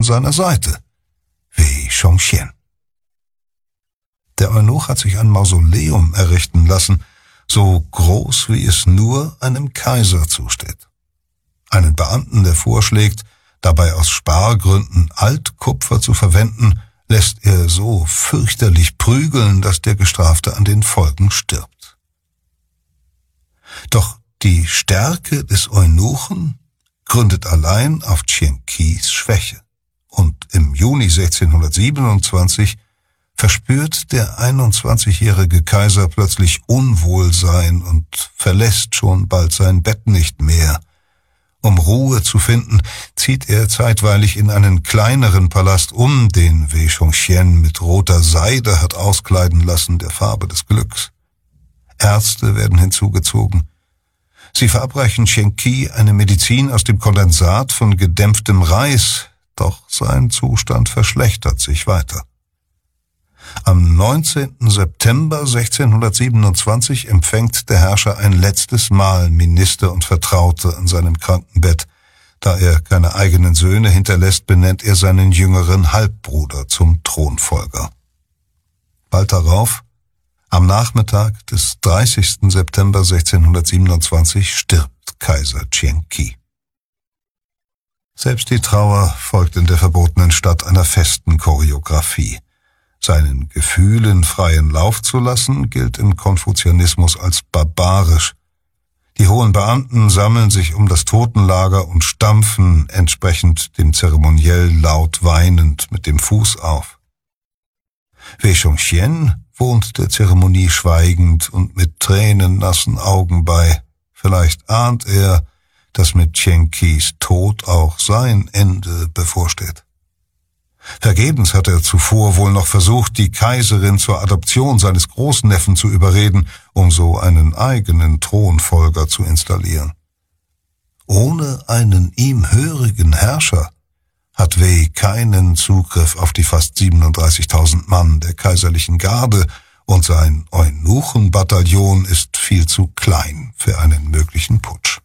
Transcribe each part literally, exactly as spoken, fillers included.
seiner Seite, Wei Chongxian. Der Eunuch hat sich ein Mausoleum errichten lassen, so groß wie es nur einem Kaiser zusteht. Einen Beamten, der vorschlägt, dabei aus Spargründen Altkupfer zu verwenden, lässt er so fürchterlich prügeln, dass der Gestrafte an den Folgen stirbt. Doch die Stärke des Eunuchen gründet allein auf Qian Qis Schwäche. Und im Juni sechzehnhundertsiebenundzwanzig verspürt der einundzwanzigjährige Kaiser plötzlich Unwohlsein und verlässt schon bald sein Bett nicht mehr. Um Ruhe zu finden, zieht er zeitweilig in einen kleineren Palast um, den Wei Chongxian mit roter Seide hat auskleiden lassen, der Farbe des Glücks. Ärzte werden hinzugezogen. Sie verabreichen Qian Qi eine Medizin aus dem Kondensat von gedämpftem Reis, doch sein Zustand verschlechtert sich weiter. Am neunzehnten September sechzehnhundertsiebenundzwanzig empfängt der Herrscher ein letztes Mal Minister und Vertraute an seinem Krankenbett. Da er keine eigenen Söhne hinterlässt, benennt er seinen jüngeren Halbbruder zum Thronfolger. Bald darauf, am Nachmittag des dreißigsten September sechzehnhundertsiebenundzwanzig, stirbt Kaiser Qian Qi. Selbst die Trauer folgt in der verbotenen Stadt einer festen Choreografie. Seinen Gefühlen freien Lauf zu lassen, gilt im Konfuzianismus als barbarisch. Die hohen Beamten sammeln sich um das Totenlager und stampfen entsprechend dem Zeremoniell laut weinend mit dem Fuß auf. Wei Chongxian wohnt der Zeremonie schweigend und mit tränennassen Augen bei. Vielleicht ahnt er, dass mit Qian Qis Tod auch sein Ende bevorsteht. Vergebens hat er zuvor wohl noch versucht, die Kaiserin zur Adoption seines Großneffen zu überreden, um so einen eigenen Thronfolger zu installieren. Ohne einen ihm hörigen Herrscher hat Wei keinen Zugriff auf die fast siebenunddreißigtausend Mann der kaiserlichen Garde, und sein Eunuchenbataillon ist viel zu klein für einen möglichen Putsch.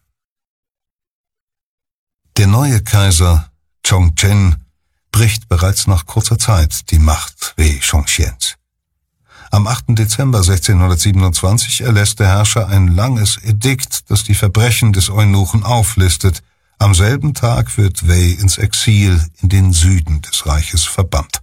Der neue Kaiser Chongzhen bricht bereits nach kurzer Zeit die Macht Wei Chongxians. Am achten Dezember sechzehnhundertsiebenundzwanzig erlässt der Herrscher ein langes Edikt, das die Verbrechen des Eunuchen auflistet. Am selben Tag wird Wei ins Exil in den Süden des Reiches verbannt.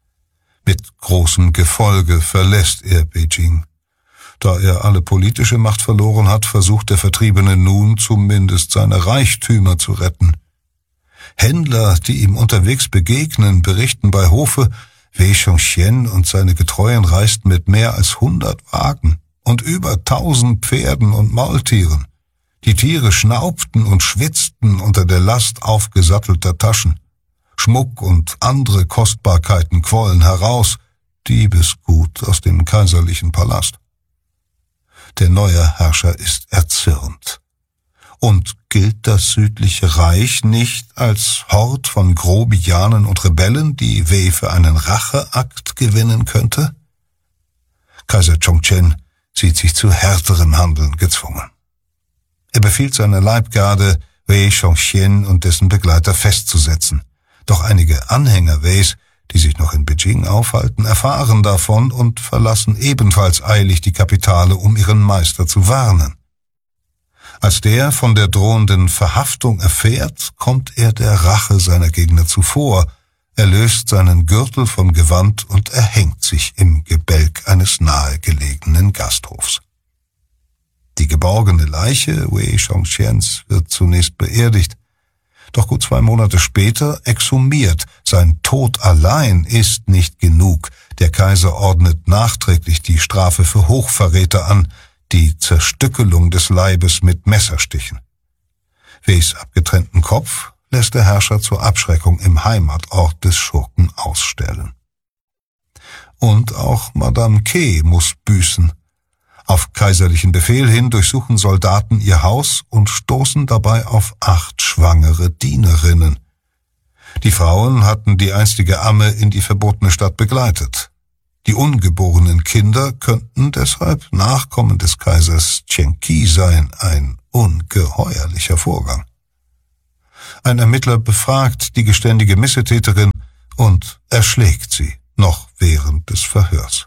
Mit großem Gefolge verlässt er Beijing. Da er alle politische Macht verloren hat, versucht der Vertriebene nun zumindest seine Reichtümer zu retten. Händler, die ihm unterwegs begegnen, berichten bei Hofe, Wei Chongxian und seine Getreuen reisten mit mehr als hundert Wagen und über tausend Pferden und Maultieren. Die Tiere schnaubten und schwitzten unter der Last aufgesattelter Taschen. Schmuck und andere Kostbarkeiten quollen heraus, Diebesgut aus dem kaiserlichen Palast. Der neue Herrscher ist erzürnt. Und gilt das südliche Reich nicht als Hort von Grobianen und Rebellen, die Wei für einen Racheakt gewinnen könnte? Kaiser Chongzhen sieht sich zu härterem Handeln gezwungen. Er befiehlt seiner Leibgarde, Wei Chongxian und dessen Begleiter festzusetzen. Doch einige Anhänger Weis, die sich noch in Beijing aufhalten, erfahren davon und verlassen ebenfalls eilig die Kapitale, um ihren Meister zu warnen. Als der von der drohenden Verhaftung erfährt, kommt er der Rache seiner Gegner zuvor. Er löst seinen Gürtel vom Gewand und erhängt sich im Gebälk eines nahegelegenen Gasthofs. Die geborgene Leiche Wei Chongxians wird zunächst beerdigt, doch gut zwei Monate später exhumiert. Sein Tod allein ist nicht genug. Der Kaiser ordnet nachträglich die Strafe für Hochverräter an, die Zerstückelung des Leibes mit Messerstichen. Weis abgetrennten Kopf lässt der Herrscher zur Abschreckung im Heimatort des Schurken ausstellen. Und auch Madame Ke muss büßen. Auf kaiserlichen Befehl hin durchsuchen Soldaten ihr Haus und stoßen dabei auf acht schwangere Dienerinnen. Die Frauen hatten die einstige Amme in die verbotene Stadt begleitet. Die ungeborenen Kinder könnten deshalb Nachkommen des Kaisers Qian Qi sein, ein ungeheuerlicher Vorgang. Ein Ermittler befragt die geständige Missetäterin und erschlägt sie noch während des Verhörs.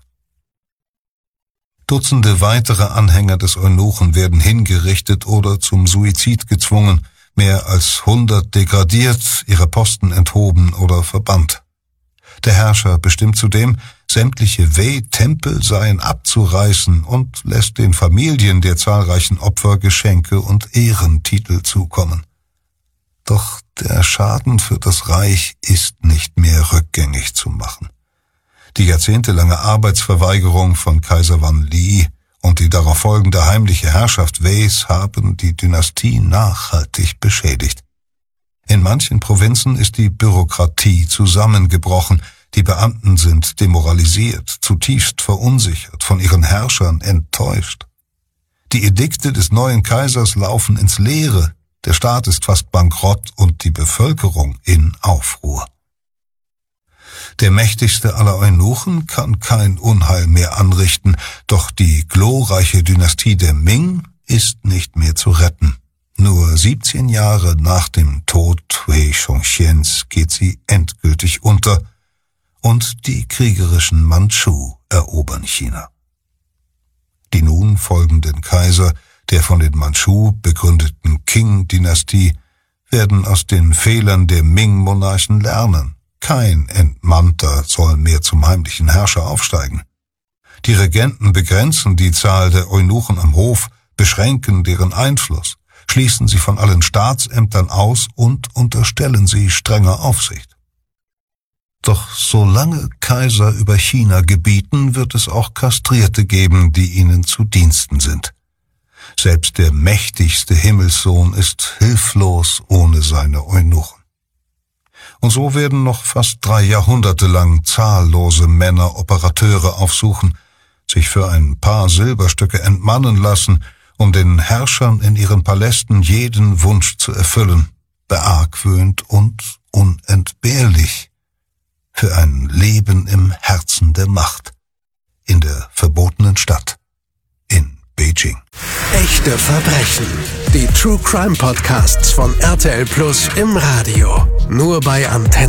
Dutzende weitere Anhänger des Eunuchen werden hingerichtet oder zum Suizid gezwungen, mehr als hundert degradiert, ihre Posten enthoben oder verbannt. Der Herrscher bestimmt zudem, sämtliche Weh-Tempel seien abzureißen und lässt den Familien der zahlreichen Opfer Geschenke und Ehrentitel zukommen. Doch der Schaden für das Reich ist nicht mehr rückgängig zu machen. Die jahrzehntelange Arbeitsverweigerung von Kaiser Wan Li und die darauf folgende heimliche Herrschaft Weis haben die Dynastie nachhaltig beschädigt. In manchen Provinzen ist die Bürokratie zusammengebrochen, die Beamten sind demoralisiert, zutiefst verunsichert, von ihren Herrschern enttäuscht. Die Edikte des neuen Kaisers laufen ins Leere, der Staat ist fast bankrott und die Bevölkerung in Aufruhr. Der mächtigste aller Eunuchen kann kein Unheil mehr anrichten, doch die glorreiche Dynastie der Ming ist nicht mehr zu retten. Nur siebzehn Jahre nach dem Tod Wei Chongqians geht sie endgültig unter und die kriegerischen Mandschu erobern China. Die nun folgenden Kaiser der von den Mandschu begründeten Qing-Dynastie werden aus den Fehlern der Ming-Monarchen lernen. Kein Entmannter soll mehr zum heimlichen Herrscher aufsteigen. Die Regenten begrenzen die Zahl der Eunuchen am Hof, beschränken deren Einfluss, schließen sie von allen Staatsämtern aus und unterstellen sie strenger Aufsicht. Doch solange Kaiser über China gebieten, wird es auch Kastrierte geben, die ihnen zu Diensten sind. Selbst der mächtigste Himmelssohn ist hilflos ohne seine Eunuchen. Und so werden noch fast drei Jahrhunderte lang zahllose Männer Operateure aufsuchen, sich für ein paar Silberstücke entmannen lassen, um den Herrschern in ihren Palästen jeden Wunsch zu erfüllen, beargwöhnt und unentbehrlich für ein Leben im Herzen der Macht, in der verbotenen Stadt, in Beijing. Echte Verbrechen. Die True Crime Podcasts von R T L Plus im Radio. Nur bei Antenne.